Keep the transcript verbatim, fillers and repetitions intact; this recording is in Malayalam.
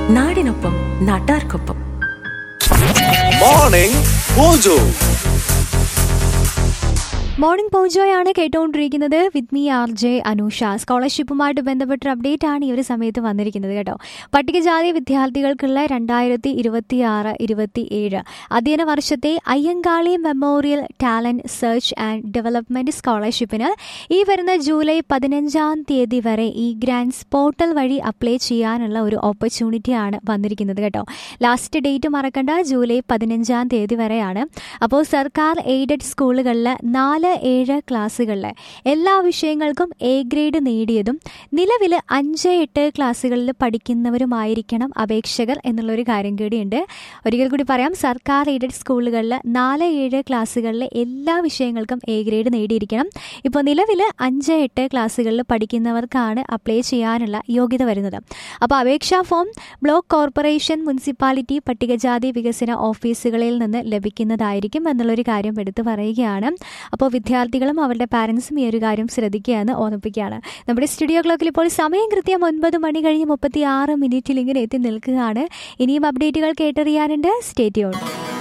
നാടിനൊപ്പം നാട്ടാർക്കൊപ്പം. Morning mojo. മോർണിംഗ് പോജോയാണ് കേട്ടുകൊണ്ടിരിക്കുന്നത്. With me R J Anusha. സ്കോളർഷിപ്പുമായിട്ട് ബന്ധപ്പെട്ടൊരു update ആണ് ഈ ഒരു സമയത്ത് വന്നിരിക്കുന്നത് കേട്ടോ. പട്ടികജാതി വിദ്യാർത്ഥികൾക്കുള്ള രണ്ടായിരത്തി ഇരുപത്തി ആറ് ഇരുപത്തി ഏഴ് അധ്യയന വർഷത്തെ Ayyankali memorial talent search and development സ്കോളർഷിപ്പിന് ഈ വരുന്ന ജൂലൈ പതിനഞ്ചാം തീയതി വരെ ഈ ഗ്രാൻഡ്സ് പോർട്ടൽ വഴി അപ്ലൈ ചെയ്യാനുള്ള ഒരു ഓപ്പർച്യൂണിറ്റി ആണ് വന്നിരിക്കുന്നത് കേട്ടോ. ലാസ്റ്റ് ഡേറ്റ് മറക്കണ്ട, ജൂലൈ പതിനഞ്ചാം തീയതി വരെയാണ്. അപ്പോൾ സർക്കാർ എയ്ഡഡ് സ്കൂളുകളിൽ നാല് ഏഴ് ക്ലാസ്സുകളിലെ എല്ലാ വിഷയങ്ങൾക്കും എ ഗ്രേഡ് നേടിയതും നിലവിൽ അഞ്ച് എട്ട് ക്ലാസ്സുകളിൽ പഠിക്കുന്നവരുമായിരിക്കണം അപേക്ഷകർ എന്നുള്ളൊരു കാര്യം കൂടിയുണ്ട്. ഒരിക്കൽ കൂടി പറയാം, സർക്കാർ എയ്ഡഡ് സ്കൂളുകളിൽ നാല് ഏഴ് ക്ലാസ്സുകളിലെ എല്ലാ വിഷയങ്ങൾക്കും എ ഗ്രേഡ് നേടിയിരിക്കണം. ഇപ്പോൾ നിലവിൽ അഞ്ച് എട്ട് ക്ലാസ്സുകളിൽ പഠിക്കുന്നവർക്കാണ് അപ്ലൈ ചെയ്യാനുള്ള യോഗ്യത വരുന്നത്. അപ്പോൾ അപേക്ഷാ ഫോം ബ്ലോക്ക് കോർപ്പറേഷൻ, മുനിസിപ്പാലിറ്റി, പട്ടികജാതി വികസന ഓഫീസുകളിൽ നിന്ന് ലഭിക്കുന്നതായിരിക്കും എന്നുള്ളൊരു കാര്യം എടുത്തു പറയുകയാണ്. അപ്പോൾ വിദ്യാർത്ഥികളും അവരുടെ പാരൻസും ഈ ഒരു കാര്യം ശ്രദ്ധിക്കുകയെന്ന് ഓർമ്മിപ്പിക്കുകയാണ്. നമ്മുടെ സ്റ്റുഡിയോ ക്ലോക്കിൽ ഇപ്പോൾ സമയം കൃത്യം ഒൻപത് മണി കഴിഞ്ഞ് മുപ്പത്തി ആറ് മിനിറ്റിൽ ഇങ്ങനെ എത്തി നിൽക്കുകയാണ്. ഇനിയും അപ്ഡേറ്റുകൾ കേട്ടറിയാനുണ്ട്. Stay tuned.